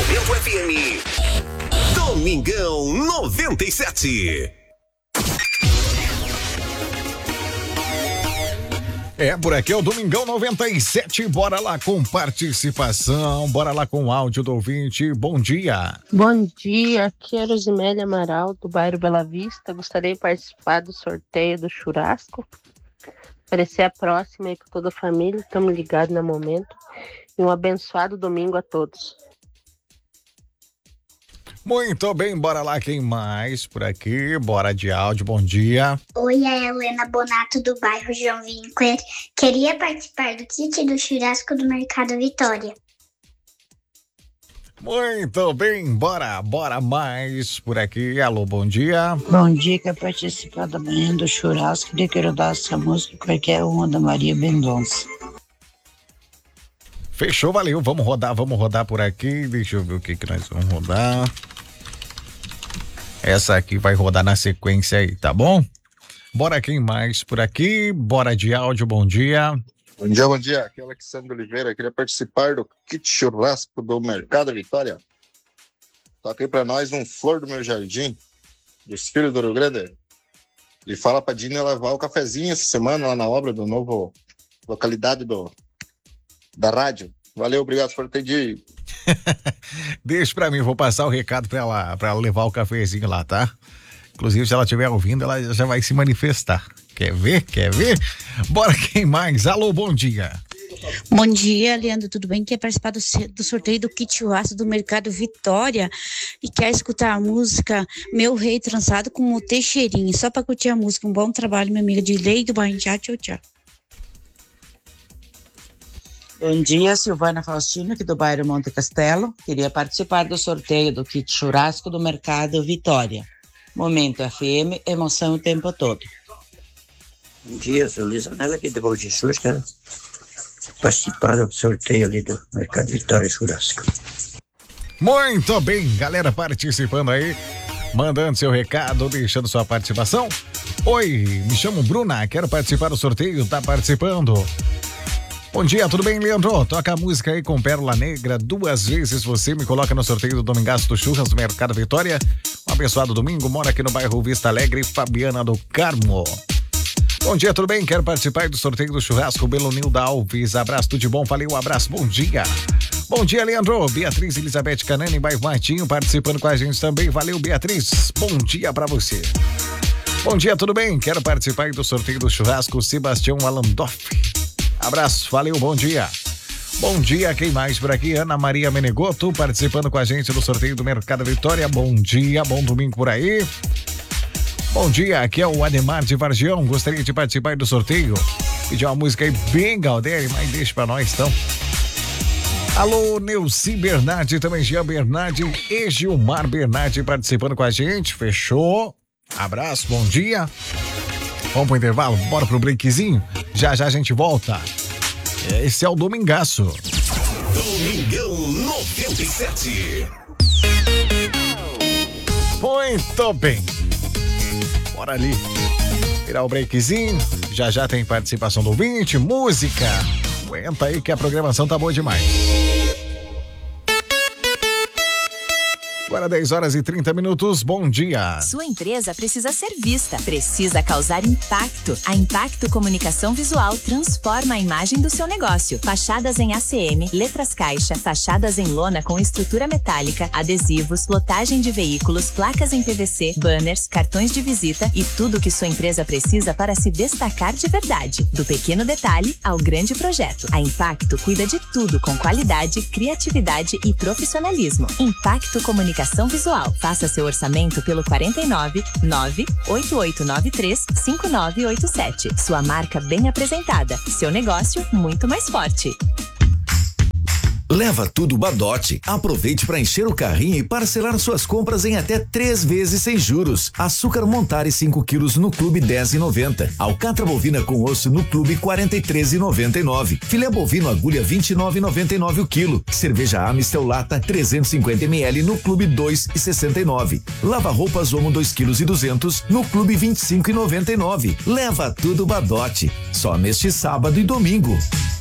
Momento FM. Domingão 97. Por aqui é o Domingão 97, bora lá com participação, bora lá com o áudio do ouvinte, bom dia. Bom dia, aqui é a Rosimélia Amaral, do bairro Bela Vista, gostaria de participar do sorteio do churrasco, aparecer a próxima aí com toda a família, estamos ligados no momento, e um abençoado domingo a todos. Muito bem, bora lá, quem mais por aqui? Bora de áudio, bom dia. Oi, é a Helena Bonato do bairro João Vinquer. Queria participar do kit do churrasco do Mercado Vitória. Muito bem, bora mais por aqui. Alô, bom dia. Bom dia, quer participar da manhã do churrasco e quero dar essa música qualquer uma da Maria Mendonça. Fechou, valeu, vamos rodar por aqui, deixa eu ver o que nós vamos rodar. Essa aqui vai rodar na sequência aí, tá bom? Bora quem mais por aqui, bora de áudio, bom dia. Bom dia, aqui é o Alexandre Oliveira, queria participar do kit churrasco do Mercado Vitória. Toca aí pra nós um Flor do Meu Jardim, dos Filhos do Rio Grande. E fala pra Dina levar o cafezinho essa semana lá na obra do novo localidade da rádio. Valeu, obrigado por ter dito. Deixa pra mim, vou passar o recado pra ela levar o cafezinho lá, tá? Inclusive, se ela estiver ouvindo, ela já vai se manifestar. Quer ver? Bora, quem mais? Alô, bom dia. Bom dia, Leandro, tudo bem? Quer participar do sorteio do kit churrasco do Mercado Vitória e quer escutar a música Meu Rei Trançado com o Teixeirinho, só pra curtir a música. Um bom trabalho, minha amiga de Lei do Bairro. Tchau. Bom dia, Silvana Faustino, aqui do bairro Monte Castelo. Queria participar do sorteio do kit churrasco do Mercado Vitória. Momento FM, emoção o tempo todo. Bom dia, sou Luiz Anela aqui do Bom Jesus, quero participar do sorteio ali do Mercado Vitória Churrasco. Muito bem, galera participando aí, mandando seu recado, deixando sua participação. Oi, me chamo Bruna, quero participar do sorteio, tá participando? Bom dia, tudo bem, Leandro? Toca a música aí com Pérola Negra, 2 vezes você me coloca no sorteio do Domingaço do Churras do Mercado Vitória. Um abençoado domingo, mora aqui no bairro Vista Alegre, Fabiana do Carmo. Bom dia, tudo bem? Quero participar do sorteio do churrasco Belonilda Alves. Abraço, tudo de bom, valeu, abraço, bom dia. Bom dia, Leandro. Beatriz Elizabeth Canani, bairro Martinho, participando com a gente também. Valeu, Beatriz. Bom dia pra você. Bom dia, tudo bem? Quero participar do sorteio do churrasco Sebastião Alandoff. Abraço, valeu, bom dia. Bom dia, quem mais por aqui? Ana Maria Menegoto, participando com a gente do sorteio do Mercado Vitória. Bom dia, bom domingo por aí. Bom dia, aqui é o Ademar de Vargião, gostaria de participar do sorteio. Pedir uma música aí bem Galdéria, mas deixa pra nós então. Alô, Neuci Bernardi, também Jean Bernardi e Gilmar Bernardi participando com a gente, fechou. Abraço, bom dia. Vamos pro intervalo, bora pro breakzinho? Já a gente volta. Esse é o Domingaço. Domingão 97. Muito bem. Bora ali. Virar o breakzinho. Já tem participação do ouvinte, música. Aguenta aí que a programação tá boa demais. Agora 10h30, bom dia. Sua empresa precisa ser vista, precisa causar impacto. A Impacto Comunicação Visual transforma a imagem do seu negócio. Fachadas em ACM, letras caixa, fachadas em lona com estrutura metálica, adesivos, lotagem de veículos, placas em PVC, banners, cartões de visita e tudo que sua empresa precisa para se destacar de verdade. Do pequeno detalhe ao grande projeto. A Impacto cuida de tudo com qualidade, criatividade e profissionalismo. Impacto Comunicação Visual. Faça seu orçamento pelo 49 98893 5987. Sua marca bem apresentada. Seu negócio muito mais forte. Leva tudo Badote. Aproveite para encher o carrinho e parcelar suas compras em até 3 vezes sem juros. Açúcar Montare 5 quilos no Clube 10,90. Alcatra bovina com osso no Clube 43,99. Filé bovino agulha 29,99 o quilo. Cerveja Amistel lata 350 ml no Clube 2,69. Lava roupas Omo 2,2 kg no Clube 25,99. Leva tudo Badote. Só neste sábado e domingo.